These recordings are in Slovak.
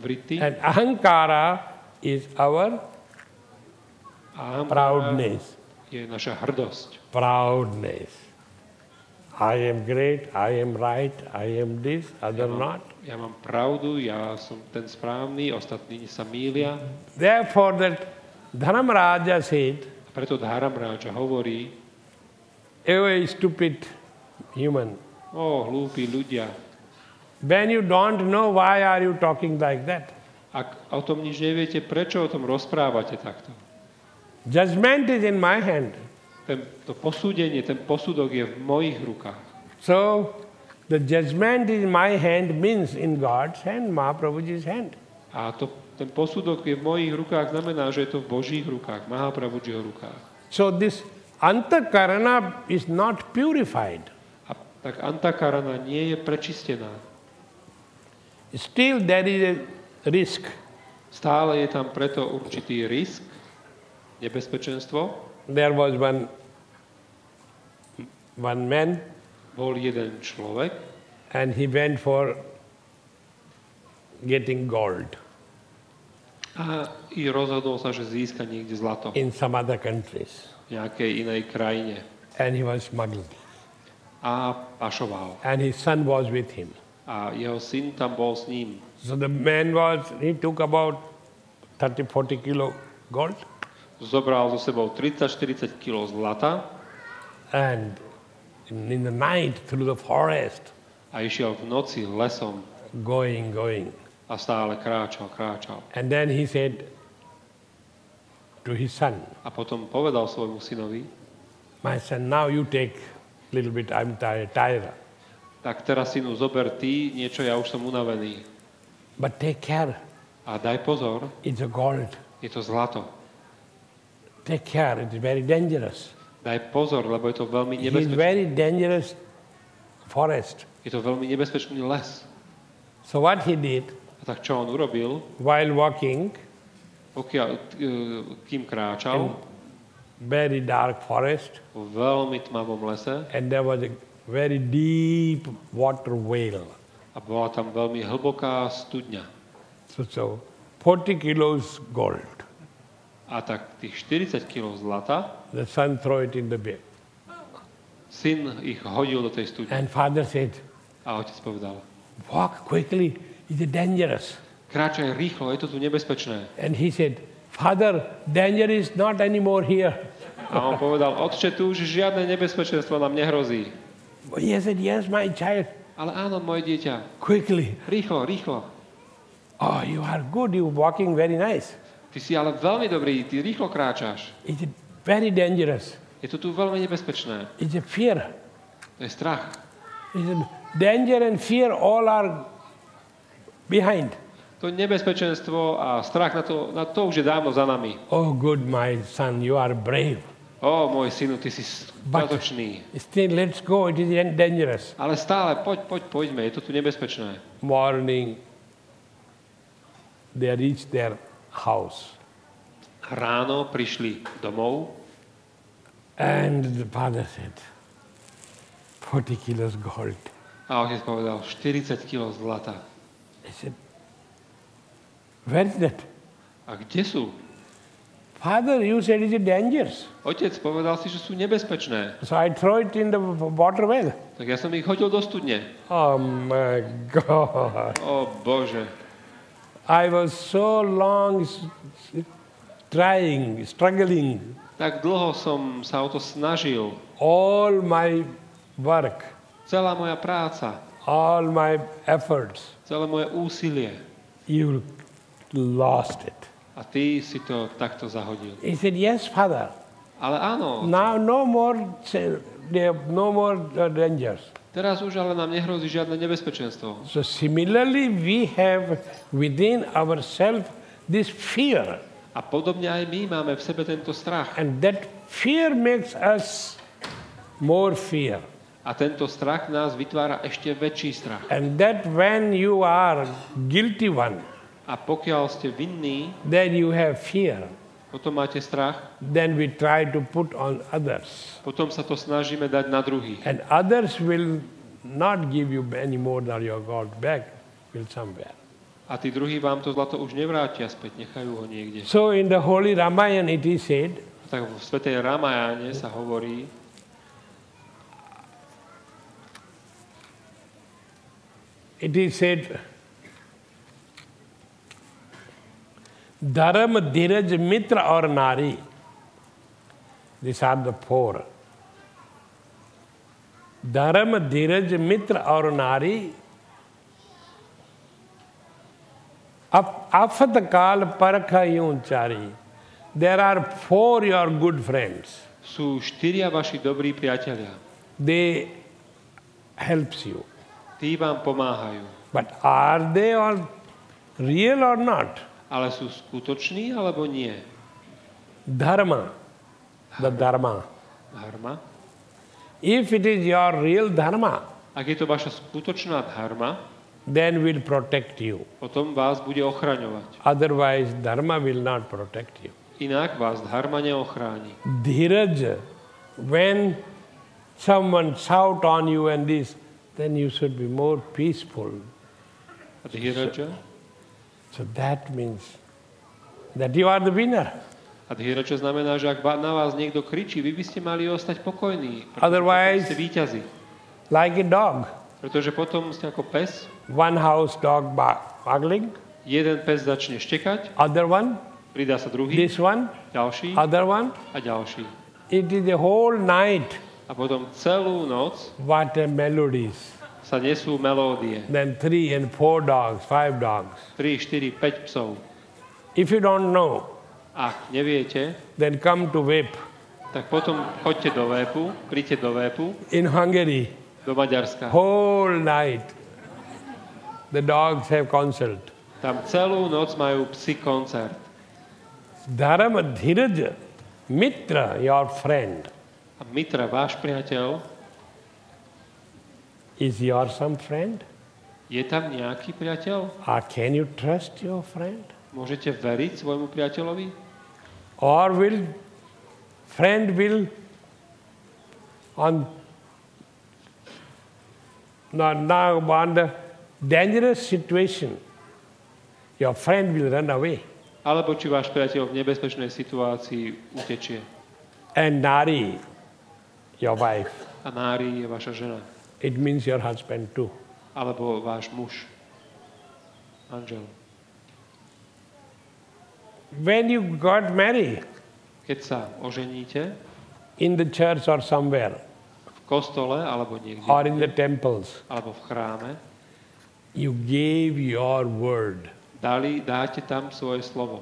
vritti. And ahankara is our proudness. Je naša hrdosť. Proudness. I am great, I am right, I am this, other not. Ja mám pravdu, ja som ten správny, ostatní sa mýlia. Therefore that Dharmaraja said, Preto Dharmaraja hovorí, stupid human. hlúpi ľudia. When you don't know, why are you talking like that? Ak o tom nič neviete, prečo o tom rozprávate takto? Judgment is in my hand. To posúdenie, ten posudok je v mojich rukách. So, the judgment in my hand means in God's hand, Mahaprabhuji's hand. A ten posudok je v mojich rukách, znamená, že je to v Božích rukách, Mahaprabhujiho rukách. So, this antakarana is not purified. A tak antakarana nie je prečistená. Still there is a risk. Stále je tam preto určitý risk, nebezpečenstvo. There was one man, Bol jeden človek and he went for getting gold a rozhodol sa, že získa niekde zlato in some other countries. v nejakej inej krajine. And he was smuggled. A pašoval. And his son was with him. A jeho syn tam bol s ním. So the man he took about 30-40 kilo gold. Zobral so sebou 30-40 kg zlata. And in the night through the forest. A išiel v noci lesom. Going. A stále kráčal. And then he said to his son. A potom povedal svojmu synovi. My son, now you take a little bit, I'm tired. Tak teraz, synu, zober ty niečo, ja už som unavený. But take care. A daj pozor. It's a gold. Je to zlato. Take care, it's very dangerous. Daj pozor, lebo je to veľmi It's nebezpečný. very dangerous forest. Je to veľmi nebezpečný les. So what he did, A tak čo on urobil? while walking Kým kráčal very dark forest, v veľmi tmavom lese and there was a very deep water whale. a bola tam veľmi hlboká studňa. So 40 kilos gold. A tak tých 40 kg zlata The son threw it in the bay. syn ich hodil do tej studne. And father said, A otec povedal, walk quickly, it's dangerous. kráčaj rýchlo, je to tu nebezpečné. And he said, Father, danger is not anymore here. A on povedal, otče, tu už žiadne nebezpečenstvo nám nehrozí. He said, yes, my child, Ale áno, moje dieťa, quickly. rýchlo. Oh, you are good, you're walking very nice. Ty si ale veľmi dobrý, ty rýchlo kráčaš. It's very dangerous. Je to tu veľmi nebezpečné. It's a fear. To je strach. It's a danger and fear all are behind. To nebezpečenstvo a strach na to už je dávno za nami. Oh, good, my son, you are brave. Môj synu, ty si statočný. Still, let's go, it is dangerous. Ale stále, poďme, je to tu nebezpečné. Morning, they reached their house. Ráno prišli domov And the father said, 40 kilos gold. a otec povedal, 40 kg zlata. I said, where is that? A kde sú? Father, you said it's dangerous. Otec povedal si, že sú nebezpečné. So I throw it in the water well. Tak ja som ich hodil do studne. Oh my God. Bože. I was so long trying, struggling. Tak dlho som sa o to snažil. All my work, Celá moja práca, all my efforts, celé moje úsilie. you lost it. A ty si to takto zahodil. He said, yes, Father. Ale áno, Now no more dangers. teraz už ale nám nehrozí žiadne nebezpečenstvo. So similarly, we have within ourselves this fear. A podobne aj my máme v sebe tento strach. And that fear makes us more fear. A tento strach nás vytvára ešte väčší strach. And that when you are guilty one, A pokiaľ ste vinní, then you have fear. potom máte strach, Then we try to put on others. potom sa to snažíme dať na druhých. And others will not give you any more than your God back, will somewhere. A tí druhí vám to zlato už nevrátia späť, nechajú ho niekde. So in the Holy Ramayana it is said, Tak v svätej Ramajáne sa hovorí, it is said, Dharma, Dhiraj, Mitra or Nari. These are the four. Dharma, Dhiraj, Mitra or Nari. Afat kal parakha yun chari. There are four your good friends. sú 4 vaši dobrí priatelia. They helps you. Tí vám pomáhajú. But are they all real or not? Ale sú skutoční, alebo nie? Dharma. The dharma. Dharma. If it is your real dharma, Ak je to vaša skutočná dharma, then will protect you. potom vás bude ochraňovať. Otherwise, dharma will not protect you. Inak vás dharma neochráni. Dhiraj, when someone shout on you and this, then you should be more peaceful. A dhiraja? So that means that you are the winner. A dhiraja znamená, že ak na vás niekto kričí, vy by ste mali ostať pokojní. Otherwise, ste víťazi. like a dog. Pretože potom ste ako pes. One house dog barking, Jeden pes začne štekať, other one, pridá sa druhý, this one, ďalší other one. a ďalší. It is the whole night A potom celú noc what a melodies. sa nesú melódie. Then 3 and 4 dogs, 5 dogs. 3, 4, 5 psov. If you don't know, Ak neviete, then come to WEP tak potom choďte do Vépu, príďte do Vépu, in Hungary. do Maďarska. Whole night the dogs have concert. Tam celú noc majú psi koncert. Dharma, Dhiraj, Mitra, your friend, A Mitra, váš priateľ, is your some friend? je tam nejaký priateľ? Or can you trust your friend? Môžete veriť svojmu priateľovi? Or friend will on the dangerous situation, your friend will run away. Alebo či váš priateľ v nebezpečnej situácii utečie. And Nari, your wife, A Nári je vaša žena. it means your husband too. Alebo váš muž. Manžel. When you got married Keď sa oženíte in the church or somewhere, v kostole, alebo niekde, or in the temples, alebo v chráme, you gave your word. dáte tam svoje slovo.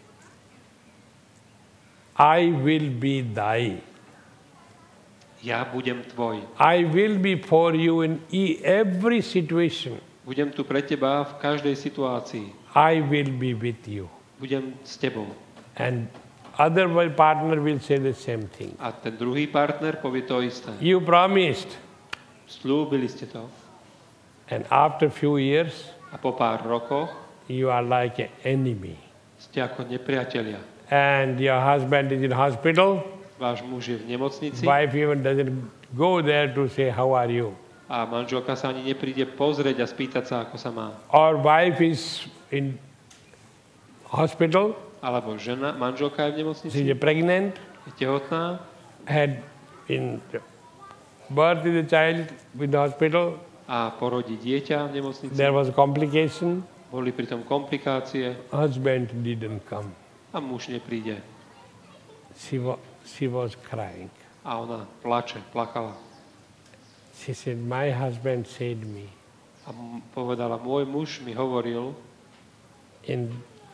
I will be thy. Ja budem tvoj. I will be for you in every situation. Budem tu pre teba v každej situácii. I will be with you. Budem s tebou. And other partner will say the same thing. A ten druhý partner povie to isté. You promised. Slúbili ste to. And after few years, A po pár rokoch you are like an enemy. ste ako nepriatelia. And your husband is in hospital. Váš muž je v nemocnici Wife even doesn't go there to say, how are you? a manželka sa ani nepríde pozrieť a spýtať sa, ako sa má. Or wife is in hospital, Alebo manželka je v nemocnici, she is pregnant, je tehotná, had in birth the child in the hospital. a porodí dieťa v nemocnici. There was a complication. Boli pritom komplikácie Husband didn't come. a muž nepríde. She was crying. A ona plakala. She said, my husband said me, A povedala, môj muž mi hovoril, in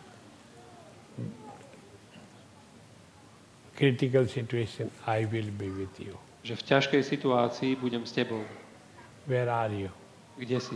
critical situation, I will be with you. že v ťažkej situácii budem s tebou. Where are you? Kde si?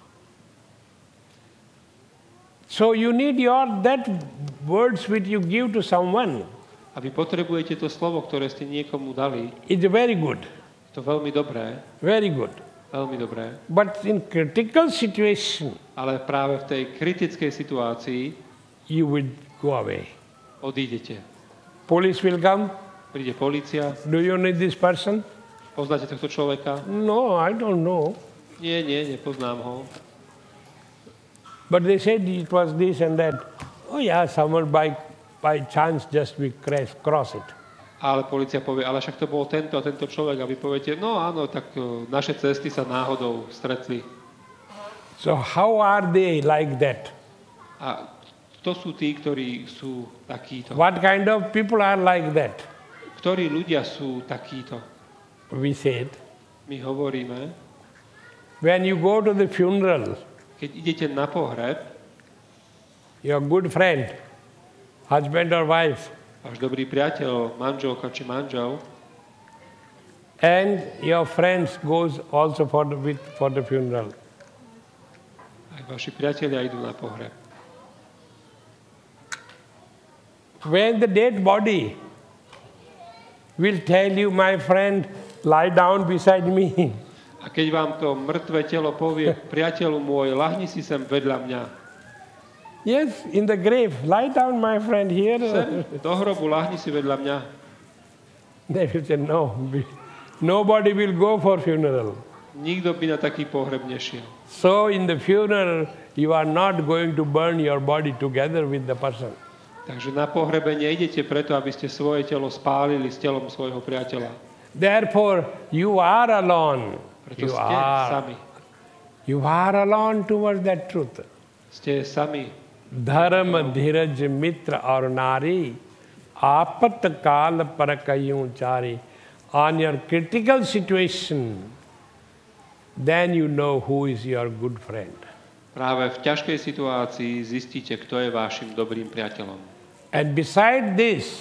So you need that words which you give to someone. A vy potrebujete to slovo, ktoré ste niekomu dali. It's very good. To veľmi dobré, Very good. veľmi dobré. But in critical situation, Ale práve v tej kritickej situácii you will go away. odídete. Police will come. Príde polícia. Do you know this person? Poznáte tohto človeka? No, I don't know. Nie, nepoznám ho. But they said it was this and that. Oh yeah, someone by chance just we cross it. Ale polícia povie, ale však to bol tento a tento človek a vy poviete, no áno, tak naše cesty sa náhodou stretli. So how are they like that? A to sú tí, ktorí sú takíto. What kind of people are like that? Ktorí ľudia sú takíto? We said, My hovoríme, when you go to the funeral, keď idete na pohreb, your good friend, husband or wife, váš dobrý priateľ, manželka či manžel, and your friends goes also for the funeral. aj vaši priatelia idú na pohreb. When the dead body will tell you, my friend, lie down beside me. A keď vám to mŕtve telo povie, priateľu môj, lahni si sem vedľa mňa. Yes, in the grave, lie down, my friend, here. Sem, do hrobu, lahni si vedľa mňa. They will say, no, nobody will go for funeral. Nikto by na taký pohreb nešiel. So in the funeral, you are not going to burn your body together with the person. Takže na pohrebe nejdete preto, aby ste svoje telo spálili s telom svojho priateľa. Therefore, you are alone. Preto ste sami. You are alone towards that truth. Ste sami. Dharma, dhiraj, mitra or nari, apat kal parakayun chari. On your critical situation, then you know who is your good friend. Práve v ťažkej situácii zistíte, kto je vašim dobrým priateľom. And beside this,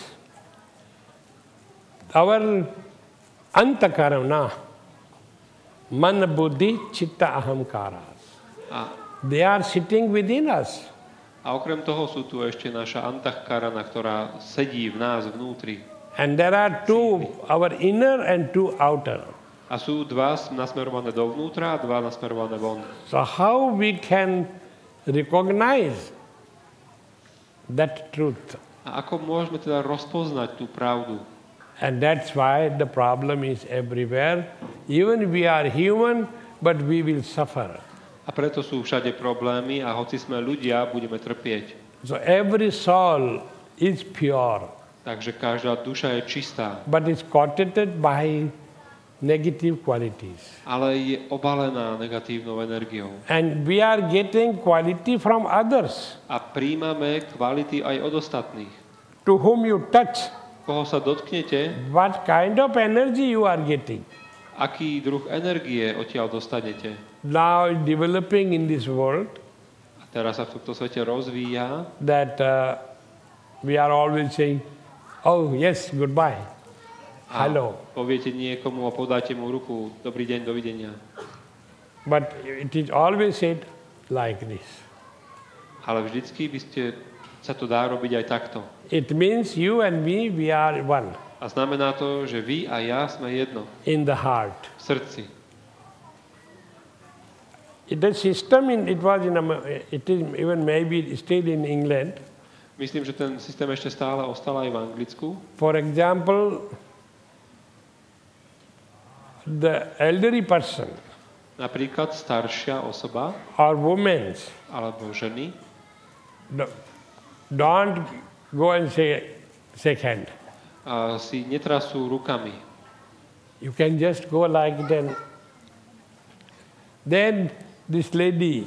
our antakarana, man, buddhi, chitta, ahamkaras, they are sitting within us. A okrem toho sú tu ešte naša antahkarana, ktorá sedí v nás vnútri. And there are two, our inner and two outer. A sú dva nasmerované dovnútra a dva nasmerované von. So how we can recognize that truth? A ako môžeme teda rozpoznať tú pravdu? And that's why the problem is everywhere. Even we are human, but we will suffer. A preto sú všade problémy a hoci sme ľudia, budeme trpieť. So every soul is pure. Takže každá duša je čistá. But is coated by negative qualities. Ale je obalená negatívnou energiou. And we are getting quality from others. A príjmame kvality aj od ostatných. To whom you touch, Koho sa dotknete, what kind of energy you are getting. aký druh energie odtiaľ dostanete. Now developing in this world, A teraz sa v tomto svete rozvíja, that we are always saying, oh yes, goodbye, a hello. poviete niekomu a podáte mu ruku, dobrý deň, dovidenia. But it is always said like this. Ale vždycky sa to dá robiť aj takto. It means you and me, we are one A znamená to, že vy a ja sme jedno in the heart. v srdci. The system it is even maybe still in England. Myslím, že ten systém ešte stále ostal aj v Anglicku. For example, the elderly person Napríklad staršia osoba or women alebo ženy don't go and shake hand. Si netrasú rukami. You can just go like that. Then this lady,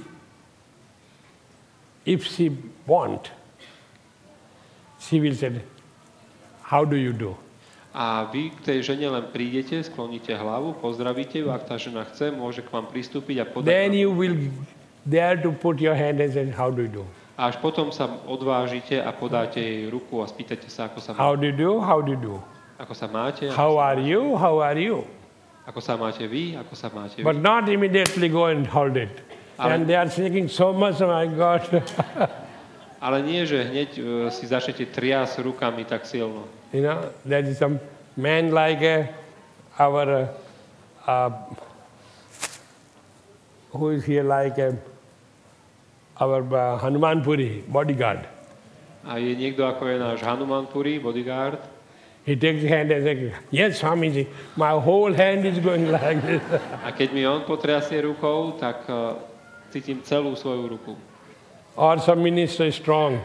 if she want, she will say, how do you do? A vy k tej žene len prídete, skloníte hlavu, pozdravíte ju, ak tá žena chce, môže k vám pristúpiť a podať. Then you will dare to put your hand and say, how do you do? A až potom sa odvážite a podáte jej ruku a spýtate sa, ako sa máte. How do you do? How do you do? Ako sa máte? How are you? How are you? Ako sa máte vy? Ako sa máte vy? But not immediately go and hold it. And they are shaking so much, oh my God. Ale nie, že hneď si začnete triasť rukami tak silno. You know, there is some man like our, who is here like our Hanuman Puri, bodyguard. A je niekto, ako je náš Hanuman Puri, bodyguard. He takes his hand and says, yes, Swamiji, my whole hand is going like this. A keď mi on potriasie rukou, tak cítim celú svoju ruku. or some minister is strong.